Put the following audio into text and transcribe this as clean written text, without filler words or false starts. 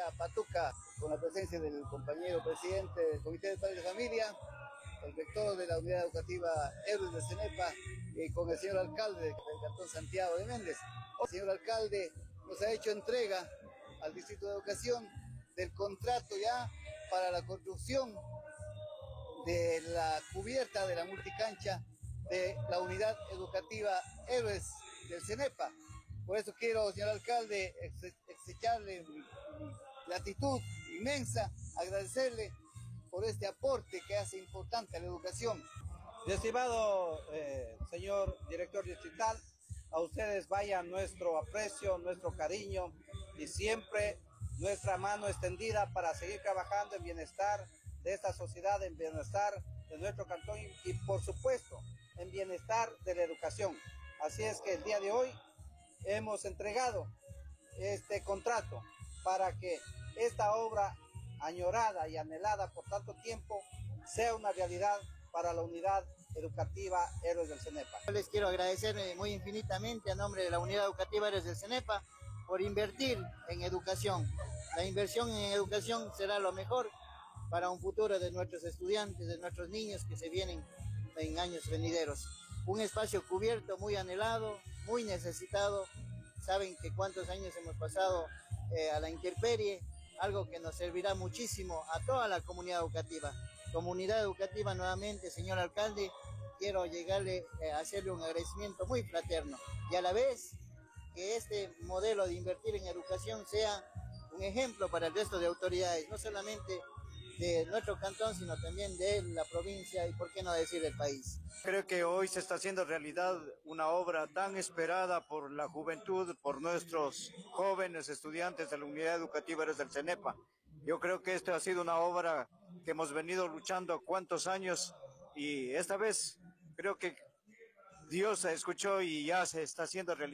a Patuca, con la presencia del compañero presidente del Comité de Padres de Familia, el rector de la Unidad Educativa Héroes del CENEPA, y con el señor alcalde del Cantón Santiago de Méndez. El señor alcalde nos ha hecho entrega al Distrito de Educación del contrato ya para la construcción de la cubierta de la multicancha de la Unidad Educativa Héroes del CENEPA. Por eso quiero, señor alcalde, execharle mi gratitud inmensa, agradecerle por este aporte que hace importante a la educación. Estimado señor director distrital, a ustedes vaya nuestro aprecio, nuestro cariño y siempre nuestra mano extendida para seguir trabajando en bienestar de esta sociedad, en bienestar de nuestro cantón y por supuesto en bienestar de la educación. Así es que el día de hoy hemos entregado este contrato para que esta obra añorada y anhelada por tanto tiempo sea una realidad para la Unidad Educativa Héroes del CENEPA. Yo les quiero agradecer muy infinitamente a nombre de la Unidad Educativa Héroes del CENEPA por invertir en educación. La inversión en educación será lo mejor para un futuro de nuestros estudiantes, de nuestros niños que se vienen en años venideros. Un espacio cubierto muy anhelado, muy necesitado. Saben que cuántos años hemos pasado a la intemperie, algo que nos servirá muchísimo a toda la comunidad educativa. Comunidad educativa, nuevamente, señor alcalde, quiero llegarle a hacerle un agradecimiento muy fraterno y a la vez que este modelo de invertir en educación sea un ejemplo para el resto de autoridades, no solamente de nuestro cantón, sino también de la provincia y, por qué no decir, del país. Creo que hoy se está haciendo realidad una obra tan esperada por la juventud, por nuestros jóvenes estudiantes de la Unidad Educativa Héroes del CENEPA. Yo creo que esta ha sido una obra que hemos venido luchando cuántos años y esta vez creo que Dios escuchó y ya se está haciendo realidad.